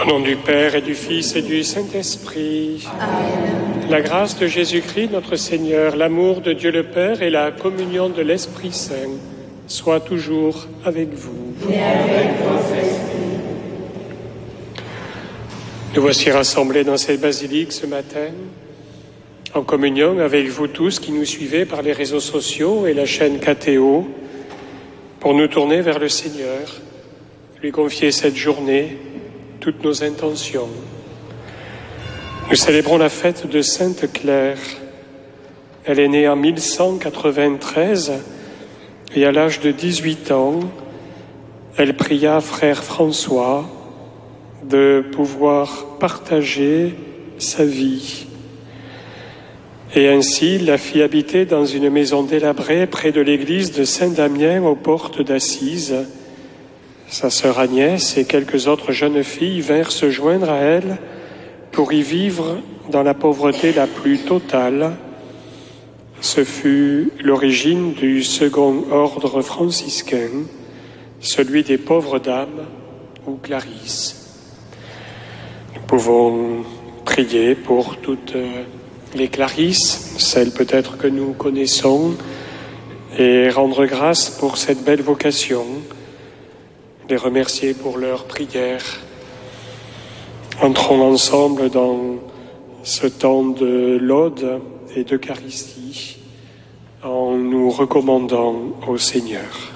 Au nom du Père et du Fils et du Saint-Esprit. Amen. La grâce de Jésus-Christ, notre Seigneur, l'amour de Dieu le Père et la communion de l'Esprit Saint soient toujours avec vous. Et avec votre esprit. Nous voici rassemblés dans cette basilique ce matin, en communion avec vous tous qui nous suivez par les réseaux sociaux et la chaîne KTO, pour nous tourner vers le Seigneur, lui confier cette journée, toutes nos intentions. Nous célébrons la fête de Sainte Claire. Elle est née en 1193 et à l'âge de 18 ans, elle pria frère François de pouvoir partager sa vie. Et ainsi, il la fit habiter dans une maison délabrée près de l'église de Saint-Damien aux portes d'Assise. Sa sœur Agnès et quelques autres jeunes filles vinrent se joindre à elle pour y vivre dans la pauvreté la plus totale. Ce fut l'origine du second ordre franciscain, celui des pauvres dames ou Clarisse. Nous pouvons prier pour toutes les Clarisses, celles peut-être que nous connaissons, et rendre grâce pour cette belle vocation, les remercier pour leurs prières. Entrons ensemble dans ce temps de laude et d'Eucharistie en nous recommandant au Seigneur.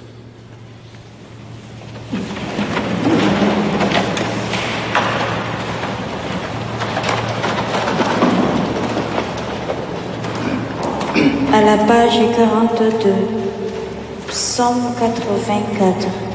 À la page 42, Psaume 84.